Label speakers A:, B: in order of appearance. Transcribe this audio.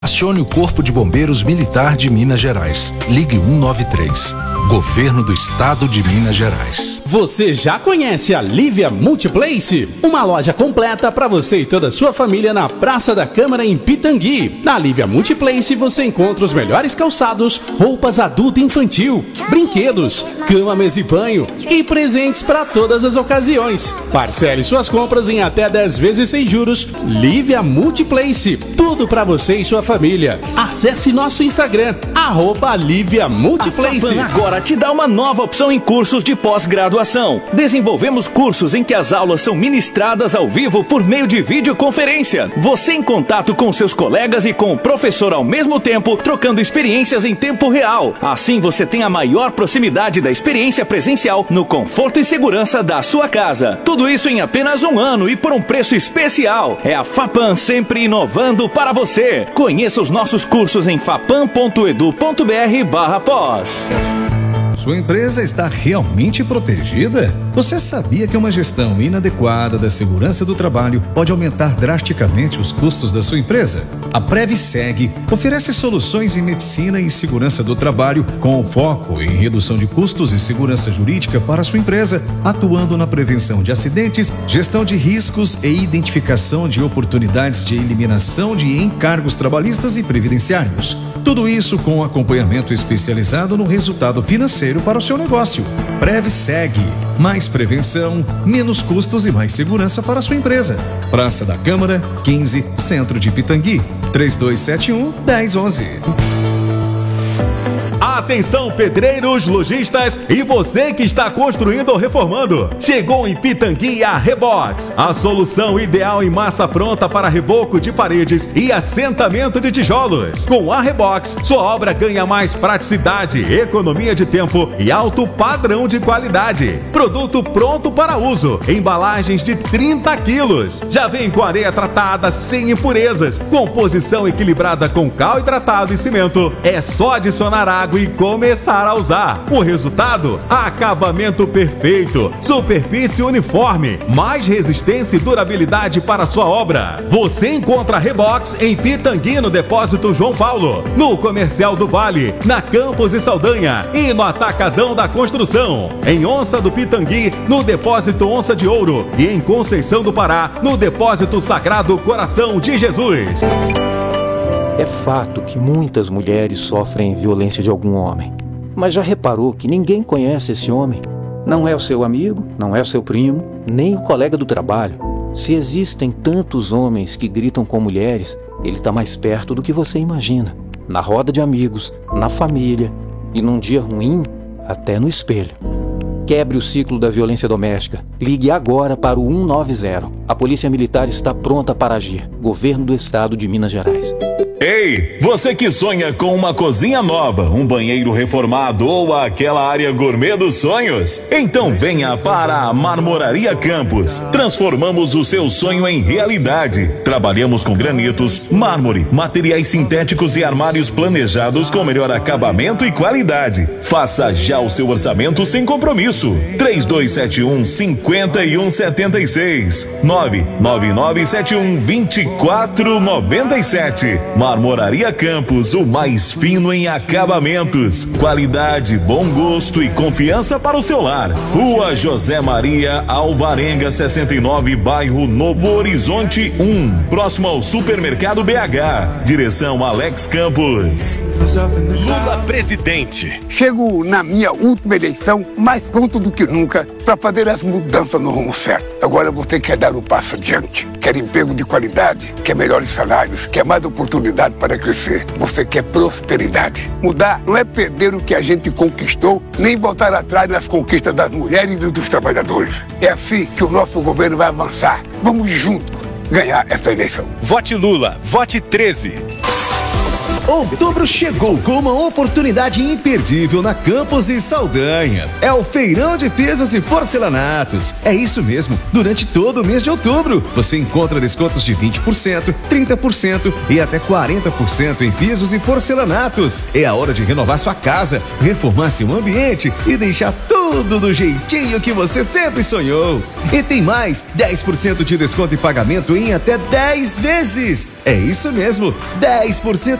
A: Acione o Corpo de Bombeiros Militar de Minas Gerais. Ligue 193. Governo do Estado de Minas Gerais.
B: Você já conhece a Lívia Multiplace? Uma loja completa para você e toda a sua família na Praça da Câmara em Pitangui. Na Lívia Multiplace você encontra os melhores calçados, roupas adulto e infantil, brinquedos, cama, mesa e banho e presentes para todas as ocasiões. Parcele suas compras em até 10 vezes sem juros. Lívia Multiplace. Tudo para você e sua família. Acesse nosso Instagram, @Lívia Multiplace.
C: Agora te dá uma nova opção em cursos de pós-graduação. Desenvolvemos cursos em que as aulas são ministradas ao vivo por meio de videoconferência. Você em contato com seus colegas e com o professor ao mesmo tempo, trocando experiências em tempo real. Assim você tem a maior proximidade da experiência presencial no conforto e segurança da sua casa. Tudo isso em apenas 1 ano e por um preço especial. É a FAPAM sempre inovando para você. Conheça os nossos cursos em fapam.edu.br/pós.
D: Sua empresa está realmente protegida? Você sabia que uma gestão inadequada da segurança do trabalho pode aumentar drasticamente os custos da sua empresa? A PrevSeg oferece soluções em medicina e segurança do trabalho com foco em redução de custos e segurança jurídica para a sua empresa, atuando na prevenção de acidentes, gestão de riscos e identificação de oportunidades de eliminação de encargos trabalhistas e previdenciários. Tudo isso com acompanhamento especializado no resultado financeiro para o seu negócio. PrevSeg. Mais prevenção, menos custos e mais segurança para a sua empresa. Praça da Câmara, 15, Centro de Pitangui. 3271-1011.
E: Atenção, pedreiros, lojistas e você que está construindo ou reformando. Chegou em Pitangui a Rebox, a solução ideal em massa pronta para reboco de paredes e assentamento de tijolos. Com a Rebox, sua obra ganha mais praticidade, economia de tempo e alto padrão de qualidade. Produto pronto para uso, embalagens de 30 quilos. Já vem com areia tratada sem impurezas, composição equilibrada com cal hidratado e cimento. É só adicionar água e começar a usar. O resultado? Acabamento perfeito, superfície uniforme, mais resistência e durabilidade para sua obra. Você encontra a Rebox em Pitangui, no Depósito João Paulo, no Comercial do Vale, na Campos e Saldanha e no Atacadão da Construção. Em Onça do Pitangui, no Depósito Onça de Ouro e em Conceição do Pará, no Depósito Sagrado Coração de Jesus.
F: É fato que muitas mulheres sofrem violência de algum homem. Mas já reparou que ninguém conhece esse homem? Não é o seu amigo, não é o seu primo, nem o colega do trabalho. Se existem tantos homens que gritam com mulheres, ele está mais perto do que você imagina. Na roda de amigos, na família e num dia ruim, até no espelho. Quebre o ciclo da violência doméstica. Ligue agora para o 190. A Polícia Militar está pronta para agir. Governo do Estado de Minas Gerais.
G: Ei, você que sonha com uma cozinha nova, um banheiro reformado ou aquela área gourmet dos sonhos? Então venha para a Marmoraria Campos. Transformamos o seu sonho em realidade. Trabalhamos com granitos, mármore, materiais sintéticos e armários planejados com melhor acabamento e qualidade. Faça já o seu orçamento sem compromisso. 3271-5176 99971-2497. Marmoraria Campos, o mais fino em acabamentos. Qualidade, bom gosto e confiança para o seu lar. Rua José Maria Alvarenga 69, bairro Novo Horizonte 1, próximo ao Supermercado BH. Direção Alex Campos.
H: Lula presidente.
I: Chego na minha última eleição mais pronto do que nunca para fazer as mudanças no rumo certo. Agora você quer dar um passo adiante, quer emprego de qualidade, quer melhores salários, quer mais oportunidade para crescer. Você quer prosperidade. Mudar não é perder o que a gente conquistou, nem voltar atrás nas conquistas das mulheres e dos trabalhadores. É assim que o nosso governo vai avançar. Vamos juntos ganhar essa eleição.
H: Vote Lula, vote 13.
D: Outubro chegou com uma oportunidade imperdível na Campos e Saldanha. É o Feirão de Pisos e Porcelanatos. É isso mesmo, durante todo o mês de outubro, você encontra descontos de 20%, 30% e até 40% em pisos e porcelanatos. É a hora de renovar sua casa, reformar seu ambiente e deixar tudo
J: Tudo do jeitinho que você sempre sonhou. E tem mais, 10% de desconto em pagamento em até 10 vezes. É isso mesmo, 10%